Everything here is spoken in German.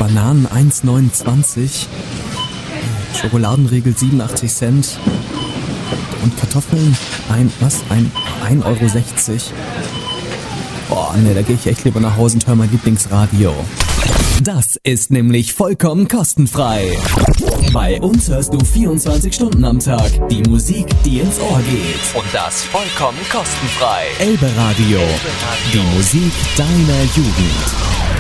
Bananen 1,29, Schokoladenriegel 87 Cent und Kartoffeln 1,60 Euro. Boah, ne, da gehe ich echt lieber nach Hause und höre mein Lieblingsradio. Das ist nämlich vollkommen kostenfrei. Bei uns hörst du 24 Stunden am Tag die Musik, die ins Ohr geht. Und das vollkommen kostenfrei. Elbe Radio, die Musik deiner Jugend.